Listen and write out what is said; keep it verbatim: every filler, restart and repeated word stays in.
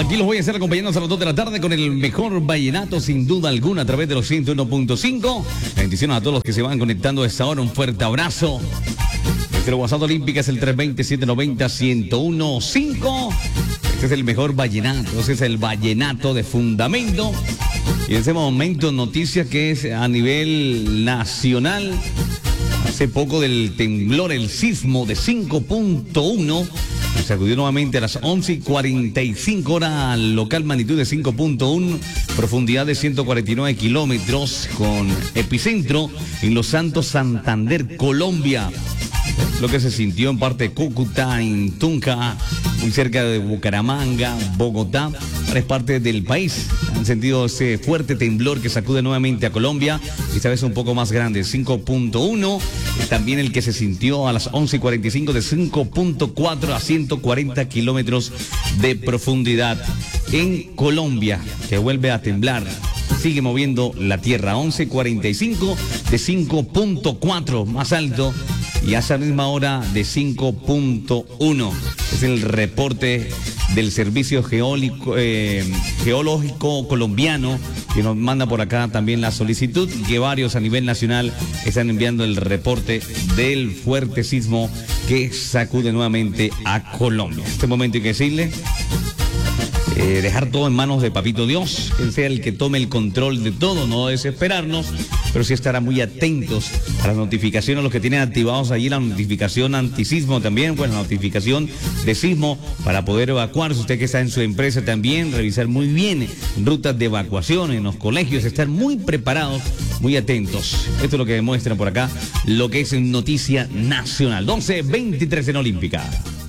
Aquí los voy a estar acompañando hasta las dos de la tarde con el mejor vallenato, sin duda alguna, a través de los ciento uno punto cinco. Bendiciones a todos los que se van conectando a esta hora. Un fuerte abrazo. Nuestro WhatsApp Olímpica es el tres dos cero, siete nueve cero, uno cero uno cinco. Este es el mejor vallenato. Este es el vallenato de fundamento. Y en ese momento, noticia que es a nivel nacional. Hace poco del temblor, el sismo de cinco punto uno. Se acudió nuevamente a las once y cuarenta y cinco horas local, magnitud de cinco punto uno, profundidad de ciento cuarenta y nueve kilómetros, con epicentro en Los Santos, Santander, Colombia. Lo que se sintió en parte de Cúcuta, en Tunja, muy cerca de Bucaramanga, Bogotá, varias partes del país han sentido ese fuerte temblor que sacude nuevamente a Colombia, esta vez un poco más grande, cinco punto uno. También el que se sintió a las once y cuarenta y cinco de cinco punto cuatro a ciento cuarenta kilómetros de profundidad en Colombia, que vuelve a temblar. Sigue moviendo la tierra, once y cuarenta y cinco de cinco punto cuatro, más alto, y a esa misma hora de cinco punto uno. Es el reporte del Servicio Geólico, eh, Geológico Colombiano, que nos manda por acá también la solicitud, que varios a nivel nacional están enviando el reporte del fuerte sismo que sacude nuevamente a Colombia. En este momento hay que decirle, eh, dejar todo en manos de Papito Dios, que él sea el que tome el control de todo, no desesperarnos, pero sí estará muy atentos a las notificaciones, los que tienen activados allí la notificación antisismo también, bueno, la notificación de sismo para poder evacuar. Si usted que está en su empresa también, revisar muy bien rutas de evacuación en los colegios, estar muy preparados, muy atentos. Esto es lo que demuestra por acá lo que es noticia nacional. doce veintitrés en Olímpica.